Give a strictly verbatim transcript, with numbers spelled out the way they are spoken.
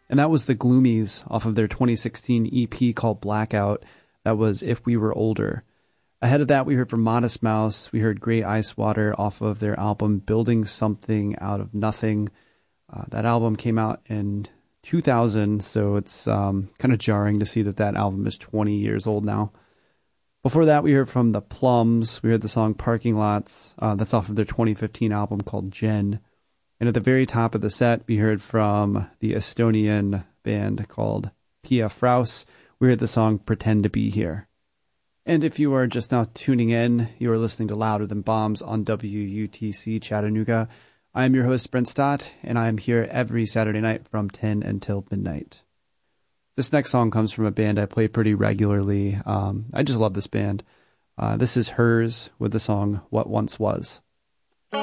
And that was the Gloomies off of their twenty sixteen E P called Blackout. That was If We Were Older. Ahead of that, we heard from Modest Mouse. We heard Grey Ice Water off of their album Building Something Out of Nothing. Uh, that album came out in two thousand, so it's um, kind of jarring to see that that album is twenty years old now. Before that, we heard from The Plums. We heard the song Parking Lots. Uh, that's off of their twenty fifteen album called Jen. And at the very top of the set, we heard from the Estonian band called Pia Fraus. We heard the song Pretend to Be Here. And if you are just now tuning in, you are listening to Louder Than Bombs on W U T C Chattanooga. I am your host, Brent Stott, and I am here every Saturday night from ten until midnight. This next song comes from a band I play pretty regularly. Um, I just love this band. Uh, this is Hers with the song What Once Was.